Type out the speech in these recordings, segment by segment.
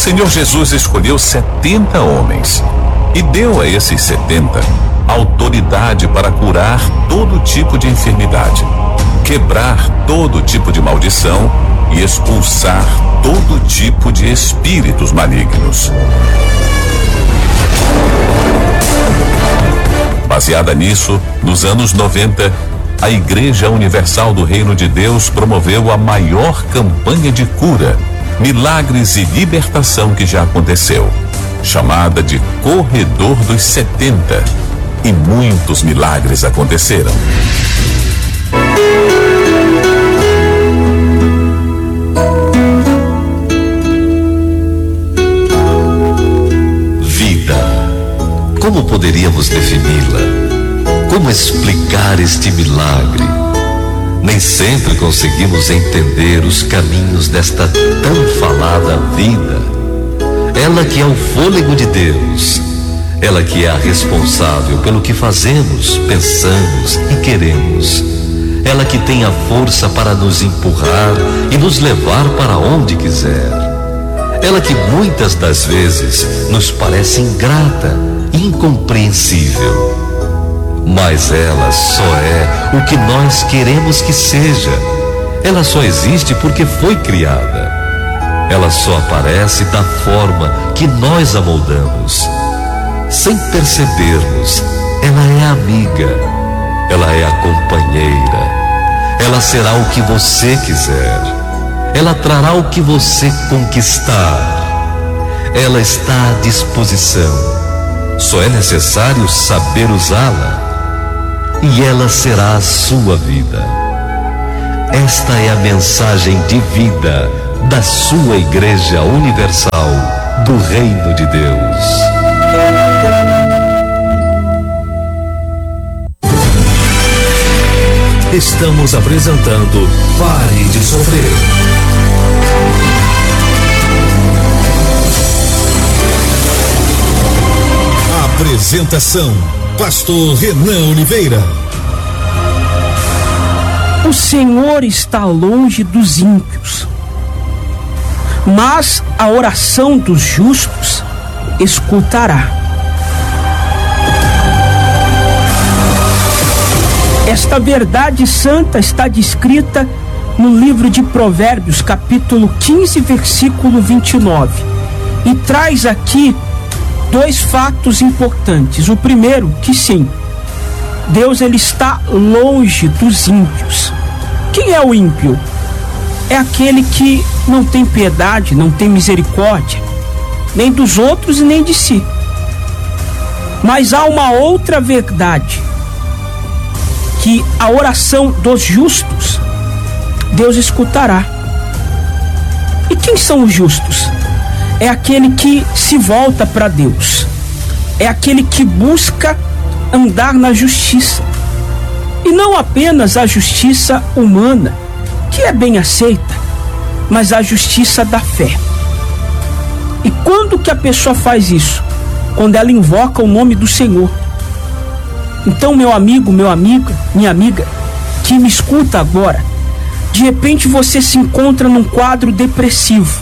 Senhor Jesus escolheu 70 homens e deu a esses 70 autoridade para curar todo tipo de enfermidade, quebrar todo tipo de maldição e expulsar todo tipo de espíritos malignos. Baseada nisso, nos anos 90, a Igreja Universal do Reino de Deus promoveu a maior campanha de cura, milagres e libertação que já aconteceu, chamada de Corredor dos 70, e muitos milagres aconteceram. Vida. Como poderíamos defini-la? Como explicar este milagre? Nem sempre conseguimos entender os caminhos desta tão falada vida. Ela que é o fôlego de Deus, ela que é a responsável pelo que fazemos, pensamos e queremos. Ela que tem a força para nos empurrar e nos levar para onde quiser. Ela que muitas das vezes nos parece ingrata e incompreensível. Mas ela só é o que nós queremos que seja. Ela só existe porque foi criada. Ela só aparece da forma que nós a moldamos. Sem percebermos, ela é amiga, ela é a companheira. Ela será o que você quiser. Ela trará o que você conquistar. Ela está à disposição. Só é necessário saber usá-la. E ela será a sua vida. Esta é a mensagem de vida da sua Igreja Universal do Reino de Deus. Estamos apresentando Pare de Sofrer. Apresentação: Pastor Renan Oliveira. O Senhor está longe dos ímpios, mas a oração dos justos escutará. Esta verdade santa está descrita no livro de Provérbios, capítulo 15, versículo 29, e traz aqui dois fatos importantes. O primeiro, que sim, Deus ele está longe dos ímpios. Quem é o ímpio? É aquele que não tem piedade, não tem misericórdia, nem dos outros e nem de si. Mas há uma outra verdade, que a oração dos justos Deus escutará. E quem são os justos? É aquele que se volta para Deus, é aquele que busca andar na justiça, e não apenas a justiça humana, que é bem aceita, mas a justiça da fé. E quando que a pessoa faz isso? Quando ela invoca o nome do Senhor. Então, meu amigo, minha amiga, que me escuta agora, de repente você se encontra num quadro depressivo.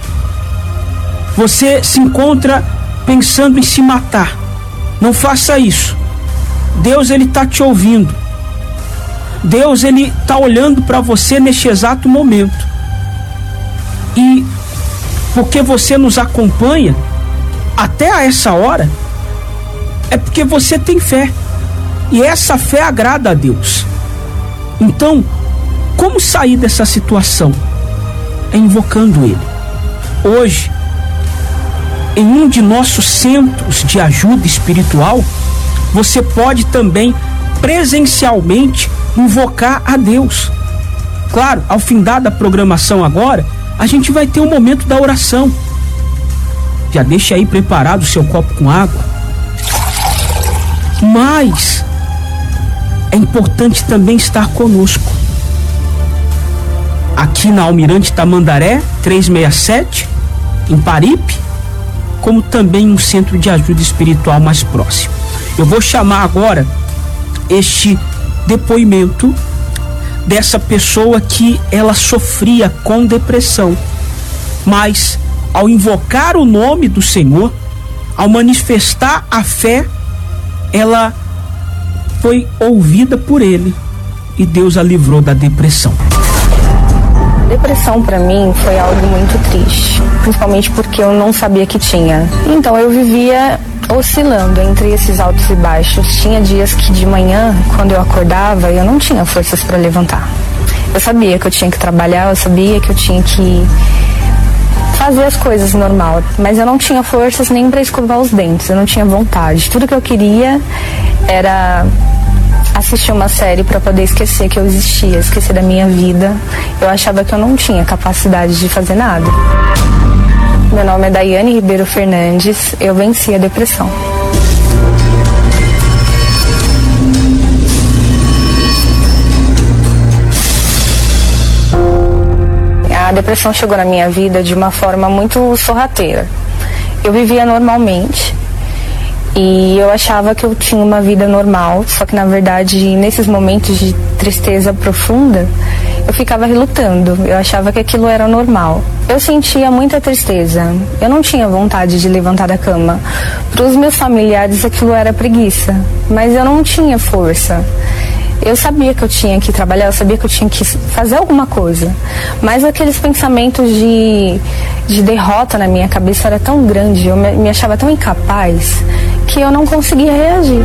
Você se encontra pensando em se matar. Não faça isso. Deus, ele está te ouvindo. Deus, ele está olhando para você neste exato momento. E porque você nos acompanha até a essa hora, é porque você tem fé. E essa fé agrada a Deus. Então, como sair dessa situação? É invocando Ele. Hoje, em um de nossos centros de ajuda espiritual, você pode também presencialmente invocar a Deus. Claro, ao findar da programação agora, a gente vai ter um momento da oração. Já deixa aí preparado o seu copo com água. Mas é importante também estar conosco. Aqui na Almirante Tamandaré, 367, em Paripe, como também um centro de ajuda espiritual mais próximo. Eu vou chamar agora este depoimento dessa pessoa que ela sofria com depressão, mas ao invocar o nome do Senhor, ao manifestar a fé, ela foi ouvida por ele e Deus a livrou da depressão. A depressão para mim foi algo muito triste, principalmente porque eu não sabia que tinha. Então eu vivia oscilando entre esses altos e baixos. Tinha dias que de manhã, quando eu acordava, eu não tinha forças para levantar. Eu sabia que eu tinha que trabalhar, eu sabia que eu tinha que fazer as coisas normal, mas eu não tinha forças nem para escovar os dentes, eu não tinha vontade. Tudo que eu queria era assistir uma série para poder esquecer que eu existia, esquecer da minha vida. Eu achava que eu não tinha capacidade de fazer nada. Meu nome é Daiane Ribeiro Fernandes, eu venci a depressão. A depressão chegou na minha vida de uma forma muito sorrateira. Eu vivia normalmente e eu achava que eu tinha uma vida normal, só que na verdade nesses momentos de tristeza profunda eu ficava relutando, eu achava que aquilo era normal. Eu sentia muita tristeza, eu não tinha vontade de levantar da cama. Para os meus familiares aquilo era preguiça, mas eu não tinha força. Eu sabia que eu tinha que trabalhar, eu sabia que eu tinha que fazer alguma coisa, mas aqueles pensamentos de derrota na minha cabeça era tão grande, eu me achava tão incapaz que eu não conseguia reagir.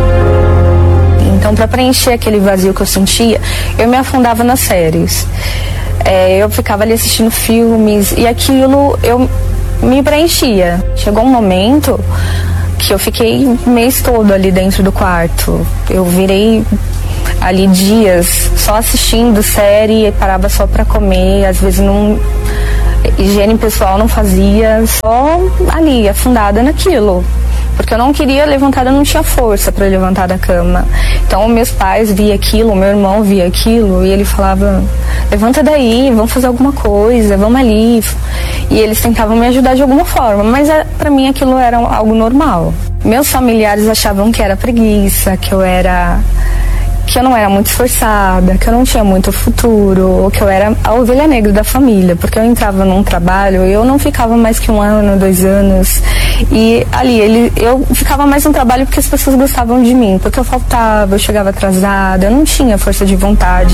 Então, para preencher aquele vazio que eu sentia, eu me afundava nas séries. Eu ficava ali assistindo filmes e aquilo eu me preenchia. Chegou um momento que eu fiquei o mês todo ali dentro do quarto. Eu virei ali dias só assistindo série e parava só para comer, às vezes não, higiene pessoal não fazia, só ali afundada naquilo, porque eu não queria levantar, eu não tinha força para levantar da cama. Então meus pais via aquilo, meu irmão via aquilo e ele falava: levanta daí, vamos fazer alguma coisa, vamos ali. E eles tentavam me ajudar de alguma forma, mas para mim aquilo era algo normal. Meus familiares achavam que era preguiça, que eu não era muito esforçada, que eu não tinha muito futuro, ou que eu era a ovelha negra da família, porque eu entrava num trabalho e eu não ficava mais que 1 ano, 2 anos, e ali eu ficava mais no trabalho porque as pessoas gostavam de mim, porque eu faltava, eu chegava atrasada, eu não tinha força de vontade.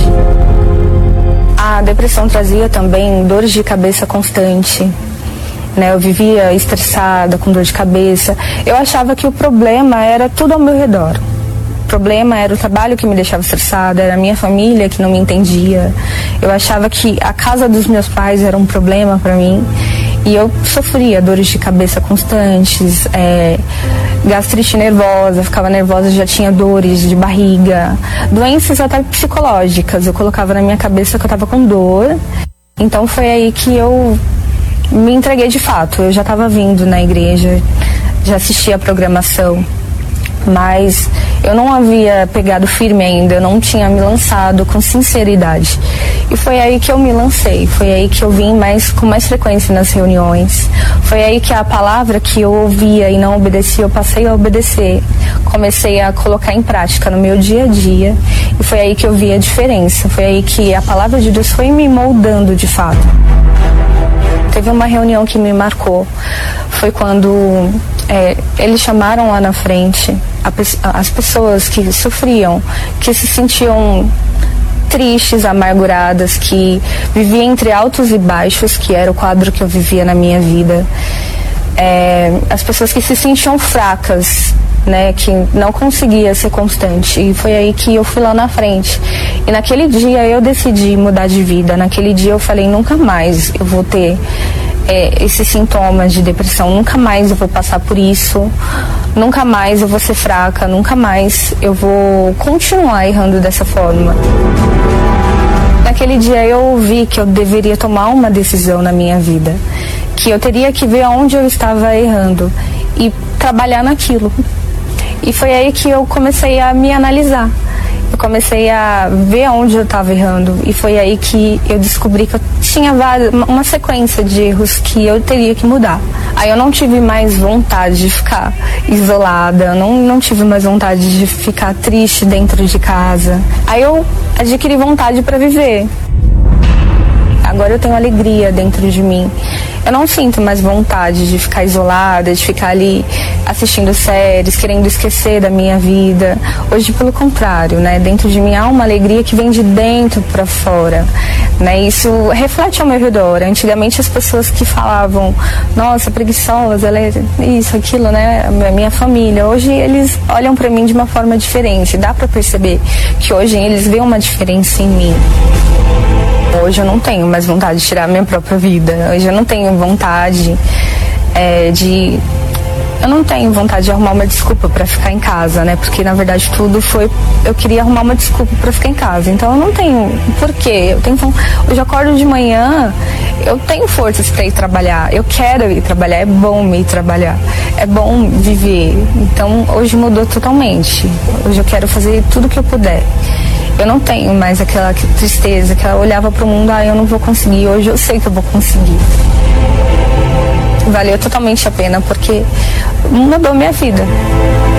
A depressão trazia também dores de cabeça constante, né? Eu vivia estressada, com dor de cabeça. Eu achava que o problema era tudo ao meu redor. O problema era o trabalho que me deixava estressada, era a minha família que não me entendia. Eu achava que a casa dos meus pais era um problema para mim. E eu sofria dores de cabeça constantes, gastrite nervosa, ficava nervosa, já tinha dores de barriga, doenças até psicológicas. Eu colocava na minha cabeça que eu estava com dor. Então foi aí que eu me entreguei de fato. Eu já estava vindo na igreja, já assistia a programação, mas eu não havia pegado firme ainda, eu não tinha me lançado com sinceridade. E foi aí que eu me lancei, foi aí que eu vim com mais frequência nas reuniões. Foi aí que a palavra que eu ouvia e não obedecia, eu passei a obedecer. Comecei a colocar em prática no meu dia a dia. E foi aí que eu vi a diferença, foi aí que a palavra de Deus foi me moldando de fato. Teve uma reunião que me marcou, foi quando eles chamaram lá na frente as pessoas que sofriam, que se sentiam tristes, amarguradas, que viviam entre altos e baixos, que era o quadro que eu vivia na minha vida. As pessoas que se sentiam fracas, né, que não conseguia ser constante. E foi aí que eu fui lá na frente. E naquele dia eu decidi mudar de vida. Naquele dia eu falei: nunca mais eu vou ter esses sintomas de depressão, nunca mais eu vou passar por isso, nunca mais eu vou ser fraca, nunca mais eu vou continuar errando dessa forma. Naquele dia eu vi que eu deveria tomar uma decisão na minha vida, que eu teria que ver onde eu estava errando e trabalhar naquilo. E foi aí que eu comecei a me analisar. Eu comecei a ver onde eu estava errando. E foi aí que eu descobri que eu tinha uma sequência de erros que eu teria que mudar. Aí eu não tive mais vontade de ficar isolada, não tive mais vontade de ficar triste dentro de casa. Aí eu adquiri vontade para viver. Agora eu tenho alegria dentro de mim. Eu não sinto mais vontade de ficar isolada, de ficar ali assistindo séries, querendo esquecer da minha vida. Hoje, pelo contrário, né? Dentro de mim há uma alegria que vem de dentro para fora, né? Isso reflete ao meu redor. Antigamente as pessoas que falavam, nossa, preguiçosa, ela é isso, aquilo, né? A minha família. Hoje eles olham para mim de uma forma diferente. Dá para perceber que hoje eles veem uma diferença em mim. Hoje eu não tenho mais vontade de tirar a minha própria vida. Hoje eu não tenho vontade eu não tenho vontade de arrumar uma desculpa para ficar em casa, né? Porque na verdade tudo foi, eu queria arrumar uma desculpa para ficar em casa. Então eu não tenho porquê. Hoje eu acordo de manhã, eu tenho forças para ir trabalhar. Eu quero ir trabalhar, é bom ir trabalhar, é bom viver. Então hoje mudou totalmente. Hoje eu quero fazer tudo que eu puder. Eu não tenho mais aquela tristeza, que eu olhava para o mundo, eu não vou conseguir. Hoje eu sei que eu vou conseguir. Valeu totalmente a pena, porque mudou minha vida.